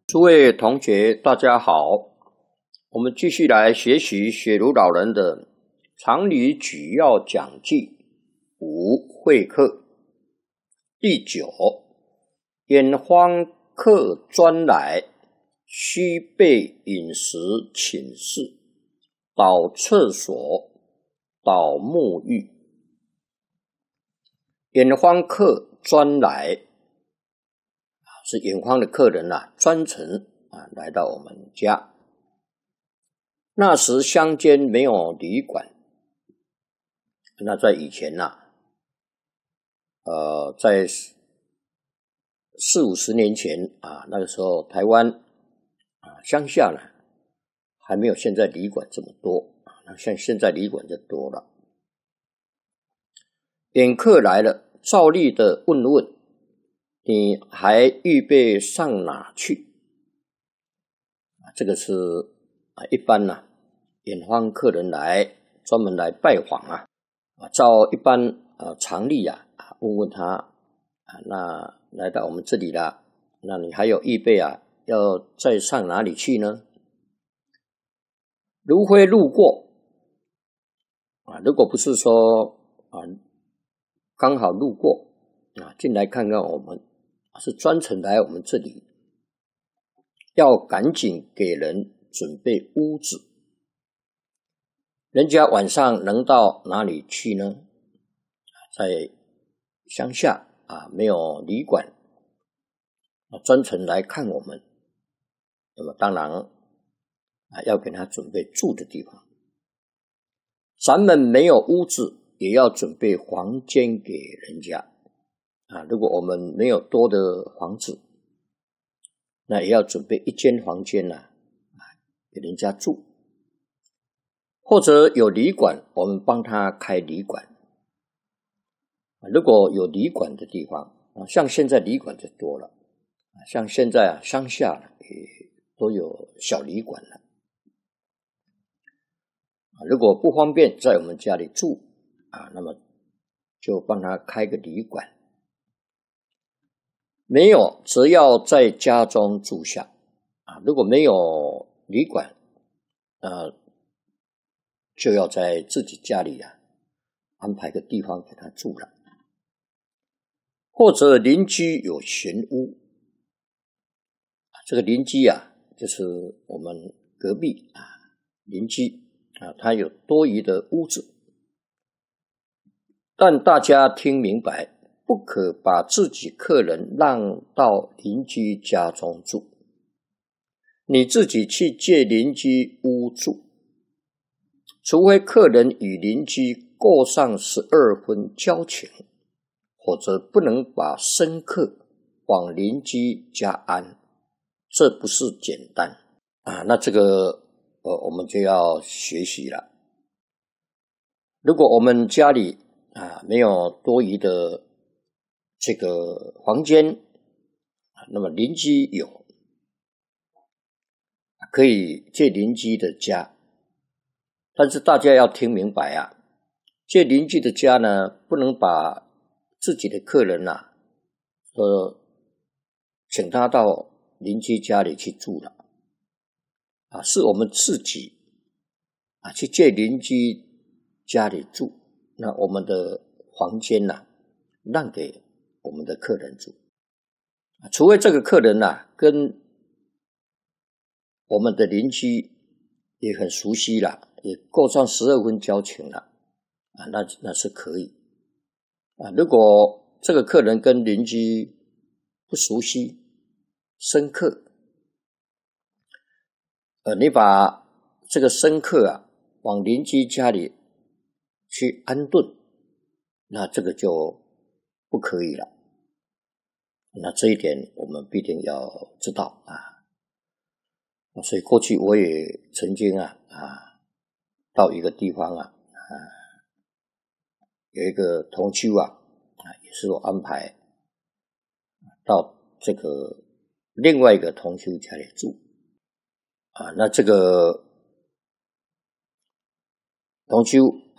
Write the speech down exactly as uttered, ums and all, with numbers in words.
诸位同学大家好，我们继续来学习雪茹老人的常理举要讲记五会客第九，远方客专来，须备饮食寝室，倒厕所，倒沐浴。远方客专来，是远方的客人啊，专程啊来到我们家。那时乡间没有旅馆，那在以前呐、啊，呃，在四五十年前啊，那个时候台湾啊乡下呢还没有现在旅馆这么多，像现在旅馆就多了。远客来了，照例的问问，你还预备上哪去？这个是啊，一般呢、啊，远方客人来专门来拜访啊，啊，照一般啊常例啊，问问他啊，那来到我们这里了，那你还有预备啊，要再上哪里去呢？如非路过啊，如果不是说啊刚好路过啊，进来看看我们，是专程来我们这里，要赶紧给人准备屋子。人家晚上能到哪里去呢？在乡下啊，没有旅馆，专程来看我们，那么当然啊，要给他准备住的地方。咱们没有屋子，也要准备房间给人家啊。如果我们没有多的房子，那也要准备一间房间啊，给人家住。或者有旅馆，我们帮他开旅馆。如果有旅馆的地方，像现在旅馆就多了，像现在啊乡下也都有小旅馆了。如果不方便在我们家里住啊，那么就帮他开个旅馆。没有，则要在家中住下啊。如果没有旅馆，呃，就要在自己家里啊安排个地方给他住了。或者邻居有闲屋，这个邻居啊，就是我们隔壁啊邻居啊，他有多余的屋子，但大家听明白，不可把自己客人让到邻居家中住，你自己去借邻居屋住，除非客人与邻居过上十二分交情，否则不能把生客往邻居家安，这不是简单啊。那这个呃，我们就要学习了。如果我们家里啊没有多余的这个房间，那么邻居有，可以借邻居的家，但是大家要听明白啊，借邻居的家呢，不能把自己的客人啊，呃，请他到邻居家里去住了，啊，是我们自己啊去借邻居家里住，那我们的房间呐、啊，让给我们的客人住，啊，除非这个客人呐、啊、跟我们的邻居也很熟悉了，也过上十二分交情了，啊，那那是可以。啊，如果这个客人跟邻居不熟悉，生客，呃，你把这个生客啊往邻居家里去安顿，那这个就不可以了。那这一点我们必定要知道啊。所以过去我也曾经啊啊到一个地方啊啊有一个同居啊啊也是我安排到这个另外一个同修家里住啊，那这个同修